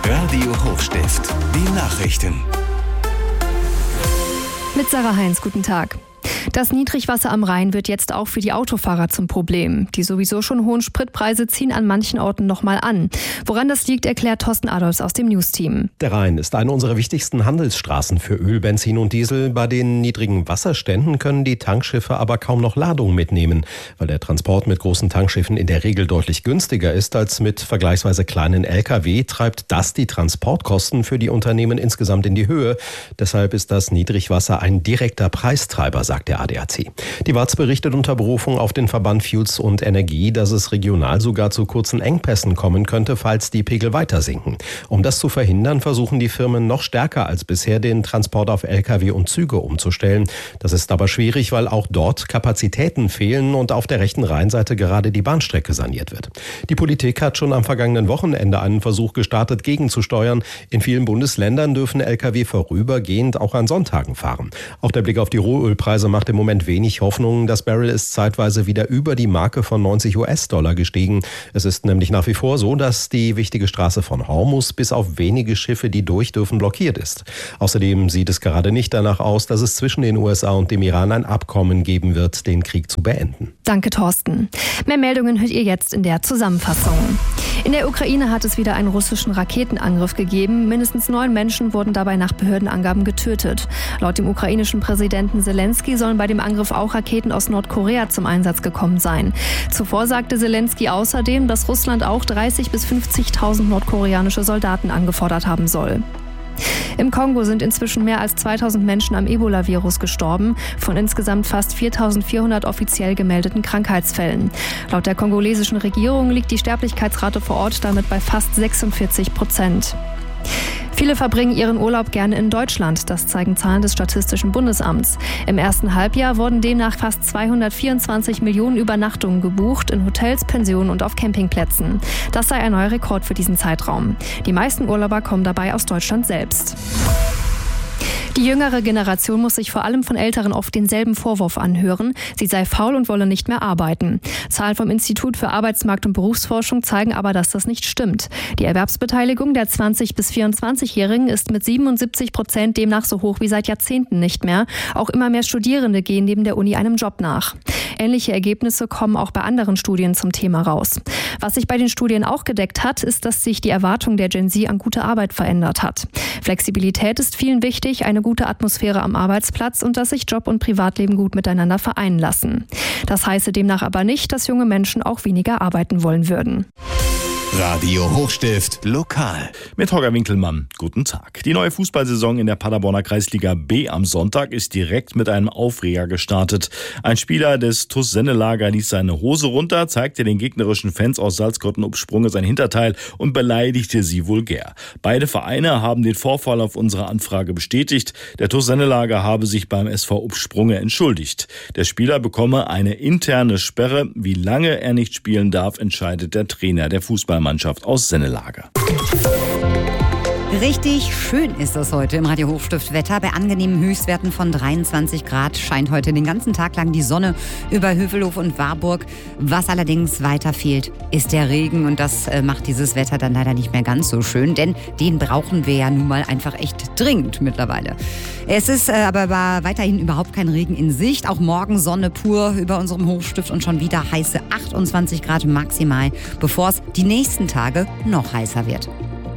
Radio Hochstift, die Nachrichten. Mit Sarah Heinz, guten Tag. Das Niedrigwasser am Rhein wird jetzt auch für die Autofahrer zum Problem. Die sowieso schon hohen Spritpreise ziehen an manchen Orten nochmal an. Woran das liegt, erklärt Thorsten Adolfs aus dem News-Team. Der Rhein ist eine unserer wichtigsten Handelsstraßen für Öl, Benzin und Diesel. Bei den niedrigen Wasserständen können die Tankschiffe aber kaum noch Ladungen mitnehmen. Weil der Transport mit großen Tankschiffen in der Regel deutlich günstiger ist als mit vergleichsweise kleinen Lkw, treibt das die Transportkosten für die Unternehmen insgesamt in die Höhe. Deshalb ist das Niedrigwasser ein direkter Preistreiber, sagt der ADAC. Die WAZ berichtet unter Berufung auf den Verband Fuels und Energie, dass es regional sogar zu kurzen Engpässen kommen könnte, falls die Pegel weiter sinken. Um das zu verhindern, versuchen die Firmen noch stärker als bisher den Transport auf Lkw und Züge umzustellen. Das ist aber schwierig, weil auch dort Kapazitäten fehlen und auf der rechten Rheinseite gerade die Bahnstrecke saniert wird. Die Politik hat schon am vergangenen Wochenende einen Versuch gestartet, gegenzusteuern. In vielen Bundesländern dürfen Lkw vorübergehend auch an Sonntagen fahren. Auch der Blick auf die Rohölpreise macht im Moment wenig Hoffnung. Das Barrel ist zeitweise wieder über die Marke von $90 gestiegen. Es ist nämlich nach wie vor so, dass die wichtige Straße von Hormuz bis auf wenige Schiffe, die durch dürfen, blockiert ist. Außerdem sieht es gerade nicht danach aus, dass es zwischen den USA und dem Iran ein Abkommen geben wird, den Krieg zu beenden. Danke, Thorsten. Mehr Meldungen hört ihr jetzt in der Zusammenfassung. In der Ukraine hat es wieder einen russischen Raketenangriff gegeben. Mindestens 9 Menschen wurden dabei nach Behördenangaben getötet. Laut dem ukrainischen Präsidenten Zelensky sollen bei dem Angriff auch Raketen aus Nordkorea zum Einsatz gekommen sein. Zuvor sagte Zelensky außerdem, dass Russland auch 30.000 bis 50.000 nordkoreanische Soldaten angefordert haben soll. Im Kongo sind inzwischen mehr als 2.000 Menschen am Ebola-Virus gestorben, von insgesamt fast 4.400 offiziell gemeldeten Krankheitsfällen. Laut der kongolesischen Regierung liegt die Sterblichkeitsrate vor Ort damit bei fast 46%. Viele verbringen ihren Urlaub gerne in Deutschland, das zeigen Zahlen des Statistischen Bundesamts. Im ersten Halbjahr wurden demnach fast 224 Millionen Übernachtungen gebucht in Hotels, Pensionen und auf Campingplätzen. Das sei ein neuer Rekord für diesen Zeitraum. Die meisten Urlauber kommen dabei aus Deutschland selbst. Die jüngere Generation muss sich vor allem von Älteren oft denselben Vorwurf anhören, sie sei faul und wolle nicht mehr arbeiten. Zahlen vom Institut für Arbeitsmarkt- und Berufsforschung zeigen aber, dass das nicht stimmt. Die Erwerbsbeteiligung der 20- bis 24-Jährigen ist mit 77% demnach so hoch wie seit Jahrzehnten nicht mehr. Auch immer mehr Studierende gehen neben der Uni einem Job nach. Ähnliche Ergebnisse kommen auch bei anderen Studien zum Thema raus. Was sich bei den Studien auch gedeckt hat, ist, dass sich die Erwartung der Gen Z an gute Arbeit verändert hat. Flexibilität ist vielen wichtig, eine gute Atmosphäre am Arbeitsplatz und dass sich Job und Privatleben gut miteinander vereinen lassen. Das heiße demnach aber nicht, dass junge Menschen auch weniger arbeiten wollen würden. Radio Hochstift lokal. Mit Holger Winkelmann. Guten Tag. Die neue Fußballsaison in der Paderborner Kreisliga B am Sonntag ist direkt mit einem Aufreger gestartet. Ein Spieler des TuS Sennelager ließ seine Hose runter, zeigte den gegnerischen Fans aus Salzkotten-Upsprunge sein Hinterteil und beleidigte sie vulgär. Beide Vereine haben den Vorfall auf unsere Anfrage bestätigt. Der TuS Sennelager habe sich beim SV Upsprunge entschuldigt. Der Spieler bekomme eine interne Sperre. Wie lange er nicht spielen darf, entscheidet der Trainer der Fußballmannschaft aus Sennelager. Richtig schön ist es heute im Radio Hochstift Wetter. Bei angenehmen Höchstwerten von 23 Grad scheint heute den ganzen Tag lang die Sonne über Hövelhof und Warburg. Was allerdings weiter fehlt, ist der Regen. Und das macht dieses Wetter dann leider nicht mehr ganz so schön. Denn den brauchen wir ja nun mal einfach echt dringend mittlerweile. Es ist aber weiterhin überhaupt kein Regen in Sicht. Auch morgen Sonne pur über unserem Hochstift und schon wieder heiße 28 Grad maximal, bevor es die nächsten Tage noch heißer wird.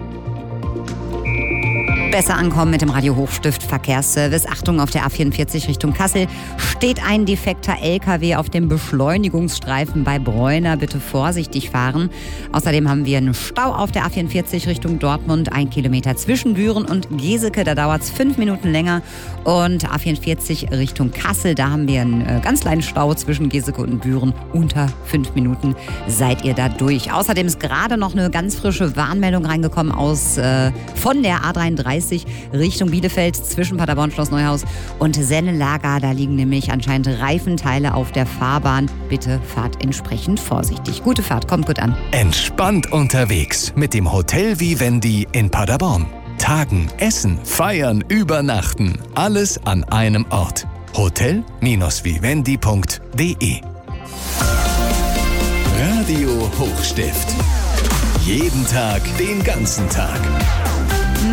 Besser ankommen mit dem Radio Hochstift Verkehrsservice. Achtung, auf der A44 Richtung Kassel steht ein defekter LKW auf dem Beschleunigungsstreifen bei Bräuner. Bitte vorsichtig fahren. Außerdem haben wir einen Stau auf der A44 Richtung Dortmund. 1 Kilometer zwischen Büren und Geseke. Da dauert es 5 Minuten länger. Und A44 Richtung Kassel, da haben wir einen ganz kleinen Stau zwischen Geseke und Büren. Unter 5 Minuten seid ihr da durch. Außerdem ist gerade noch eine ganz frische Warnmeldung reingekommen von der A33 Richtung Bielefeld zwischen Paderborn, Schloss Neuhaus und Sennelager. Da liegen nämlich anscheinend Reifenteile auf der Fahrbahn. Bitte fahrt entsprechend vorsichtig. Gute Fahrt, kommt gut an. Entspannt unterwegs mit dem Hotel Vivendi in Paderborn. Tagen, essen, feiern, übernachten. Alles an einem Ort. Hotel-vivendi.de. Radio Hochstift. Jeden Tag, den ganzen Tag.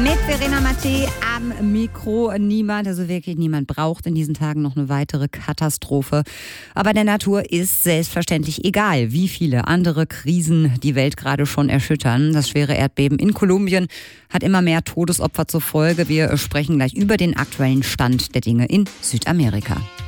Mit Verena Mattei am Mikro. Niemand braucht in diesen Tagen noch eine weitere Katastrophe. Aber der Natur ist selbstverständlich egal, wie viele andere Krisen die Welt gerade schon erschüttern. Das schwere Erdbeben in Kolumbien hat immer mehr Todesopfer zur Folge. Wir sprechen gleich über den aktuellen Stand der Dinge in Südamerika.